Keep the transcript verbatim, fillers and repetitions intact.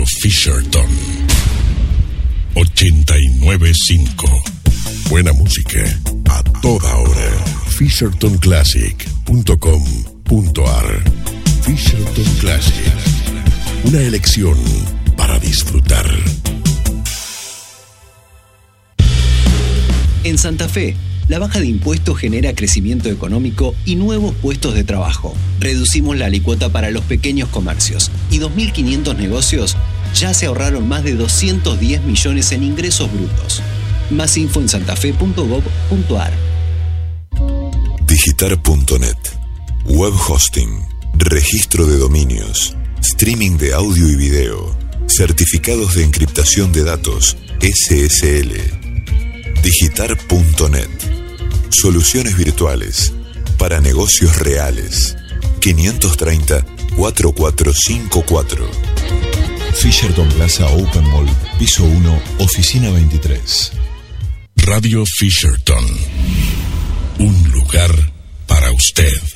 Fisherton ochenta y nueve punto cinco. Buena música a toda hora. Fisherton Classic punto com punto a r. Fisherton Classic. Una elección para disfrutar. En Santa Fe, la baja de impuestos genera crecimiento económico y nuevos puestos de trabajo. Reducimos la alícuota para los pequeños comercios y dos mil quinientos negocios ya se ahorraron más de doscientos diez millones en ingresos brutos. Más info en santafe punto gob punto a r. Digitar punto net. Web hosting, registro de dominios, streaming de audio y video, certificados de encriptación de datos, S S L. Digitar punto net. Soluciones virtuales para negocios reales. quinientos treinta, cuarenta y cuatro cincuenta y cuatro. Fisherton Plaza Open Mall, piso uno, oficina veintitrés. Radio Fisherton. Un lugar para usted.